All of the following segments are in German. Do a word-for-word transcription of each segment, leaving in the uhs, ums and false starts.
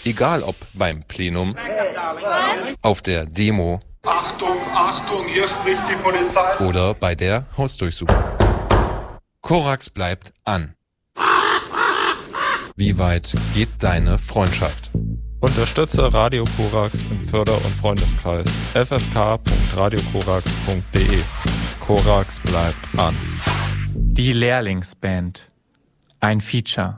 Egal ob beim Plenum, auf der Demo, Achtung, Achtung, hier spricht die Polizei, oder bei der Hausdurchsuchung. Korax bleibt an. Wie weit geht deine Freundschaft? Unterstütze Radio Korax im Förder- und Freundeskreis f f k punkt radio korax punkt d e. Korax bleibt an. Die Lehrlingsband. Ein Feature.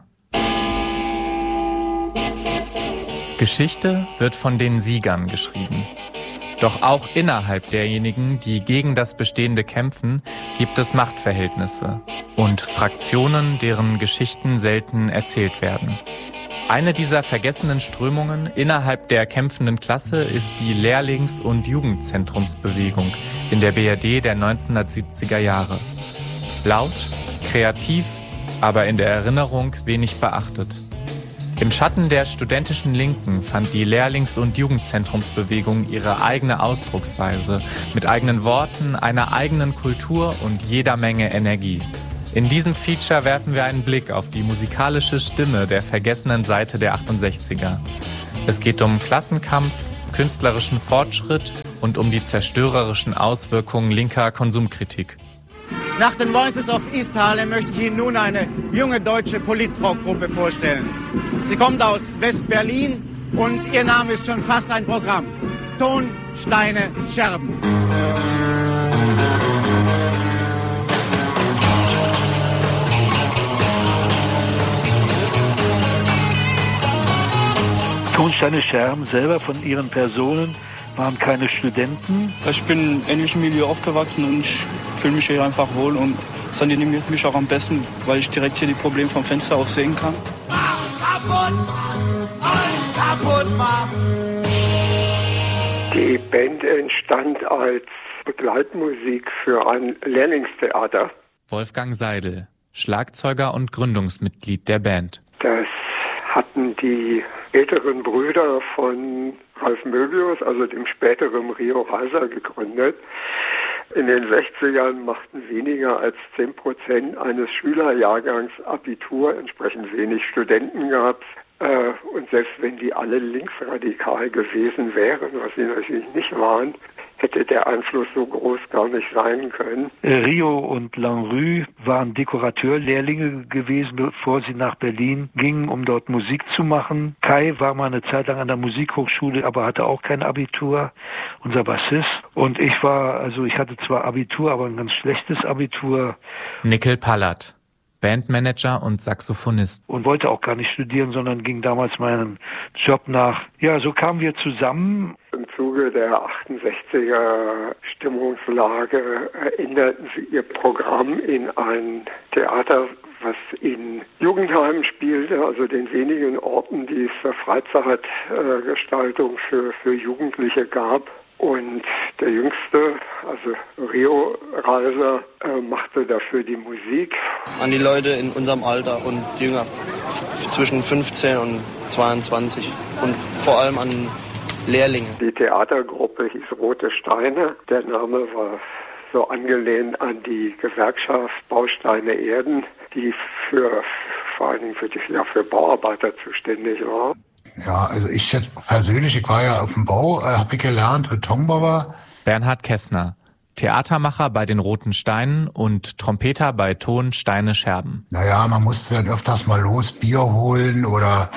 Geschichte wird von den Siegern geschrieben. Doch auch innerhalb derjenigen, die gegen das Bestehende kämpfen, gibt es Machtverhältnisse und Fraktionen, deren Geschichten selten erzählt werden. Eine dieser vergessenen Strömungen innerhalb der kämpfenden Klasse ist die Lehrlings- und Jugendzentrumsbewegung in der B R D der neunzehnhundertsiebziger Jahre. Laut, kreativ, aber in der Erinnerung wenig beachtet. Im Schatten der studentischen Linken fand die Lehrlings- und Jugendzentrumsbewegung ihre eigene Ausdrucksweise mit eigenen Worten, einer eigenen Kultur und jeder Menge Energie. In diesem Feature werfen wir einen Blick auf die musikalische Stimme der vergessenen Seite der achtundsechziger. Es geht um Klassenkampf, künstlerischen Fortschritt und um die zerstörerischen Auswirkungen linker Konsumkritik. Nach den Voices of East Harlem möchte ich Ihnen nun eine junge deutsche Polit-Rock-Gruppe vorstellen. Sie kommt aus West-Berlin und ihr Name ist schon fast ein Programm. Ton, Steine, Scherben. Ton, Steine, Scherben selber von ihren Personen waren keine Studenten. Ich bin in ähnlichem Milieu aufgewachsen und ich fühle mich hier einfach wohl und es animiert mich auch am besten, weil ich direkt hier die Probleme vom Fenster aus sehen kann. Mach kaputt, was euch kaputt macht. Die Band entstand als Begleitmusik für ein Lehrlingstheater. Wolfgang Seidel, Schlagzeuger und Gründungsmitglied der Band. Das hatten die älteren Brüder von Ralf Möbius, also dem späteren Rio Reiser, gegründet. In den sechzigern machten weniger als zehn Prozent eines Schülerjahrgangs Abitur, entsprechend wenig Studenten gab es. Äh, und selbst wenn die alle linksradikal gewesen wären, was sie natürlich nicht waren, hätte der Einfluss so groß gar nicht sein können. Rio und Lanrue waren Dekorateurlehrlinge gewesen, bevor sie nach Berlin gingen, um dort Musik zu machen. Kai war mal eine Zeit lang an der Musikhochschule, aber hatte auch kein Abitur, unser Bassist. Und ich war, also ich hatte zwar Abitur, aber ein ganz schlechtes Abitur. Nickel Pallert, Bandmanager und Saxophonist. Und wollte auch gar nicht studieren, sondern ging damals meinem Job nach. Ja, so kamen wir zusammen. Im Zuge der achtundsechziger Stimmungslage änderten sie ihr Programm in ein Theater, was in Jugendheimen spielte, also den wenigen Orten, die es für Freizeitgestaltung für, für Jugendliche gab. Und der Jüngste, also Rio Reiser, äh, machte dafür die Musik. An die Leute in unserem Alter und jünger, zwischen fünfzehn und zweiundzwanzig und vor allem an Lehrlinge. Die Theatergruppe hieß Rote Steine. Der Name war so angelehnt an die Gewerkschaft Bausteine Erden, die für vor allen Dingen für, die, ja, für Bauarbeiter zuständig war. Ja, also ich jetzt persönlich, ich war ja auf dem Bau, äh, habe ich gelernt, Betonbauer. Bernhard Kessner, Theatermacher bei den Roten Steinen und Trompeter bei Ton, Steine, Scherben. Naja, man musste dann öfters mal los Bier holen oder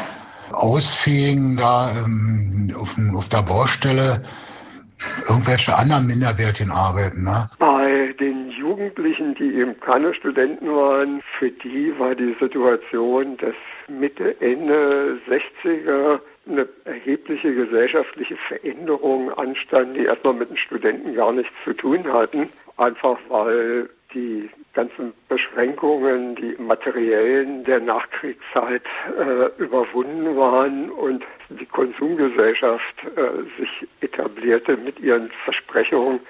ausfegen da ähm, auf, auf der Baustelle, irgendwelche anderen minderwertigen Arbeiten. Ne? Bei den Jugendlichen, die eben keine Studenten waren, für die war die Situation, dass Mitte, Ende sechziger eine erhebliche gesellschaftliche Veränderung anstand, die erstmal mit den Studenten gar nichts zu tun hatten. Einfach weil die ganzen Beschränkungen, die materiellen der Nachkriegszeit äh, überwunden waren und die Konsumgesellschaft äh, sich etablierte mit ihren Versprechungen,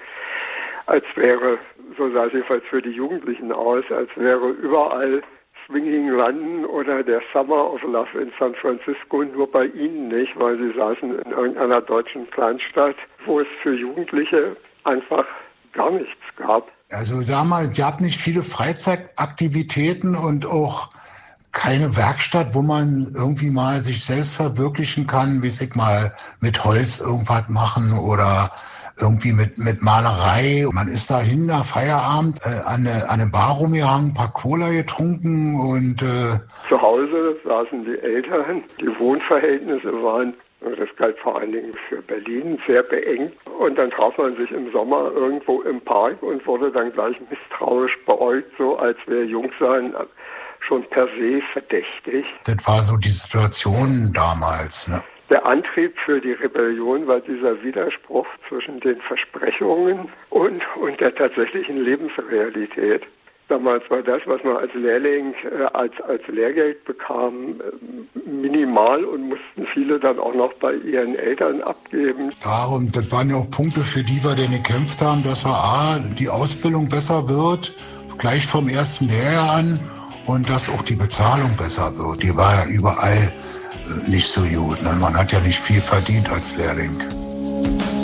als wäre, so sah es jedenfalls für die Jugendlichen aus, als wäre überall Swinging London oder der Summer of Love in San Francisco, nur bei ihnen nicht, weil sie saßen in irgendeiner deutschen Kleinstadt, wo es für Jugendliche einfach gar nichts gab. Also sag mal, es gab nicht viele Freizeitaktivitäten und auch keine Werkstatt, wo man irgendwie mal sich selbst verwirklichen kann, wie ich mal mit Holz irgendwas machen oder irgendwie mit mit Malerei. Man ist dahin nach Feierabend äh, an eine, an eine Bar rumgehangen, ein paar Cola getrunken und äh zu Hause saßen die Eltern. Die Wohnverhältnisse waren, das galt vor allen Dingen für Berlin, sehr beengt. Und dann traf man sich im Sommer irgendwo im Park und wurde dann gleich misstrauisch beäugt, so als wäre Jungsein schon per se verdächtig. Das war so die Situation damals, ne? Der Antrieb für die Rebellion war dieser Widerspruch zwischen den Versprechungen und, und der tatsächlichen Lebensrealität. Damals war das, was man als Lehrling äh, als, als Lehrgeld bekam, äh, minimal und mussten viele dann auch noch bei ihren Eltern abgeben. Darum, das waren ja auch Punkte, für die wir denn gekämpft haben, dass wir A, die Ausbildung besser wird, gleich vom ersten Lehrjahr an, und dass auch die Bezahlung besser wird. Die war ja überall nicht so gut. Ne? Man hat ja nicht viel verdient als Lehrling.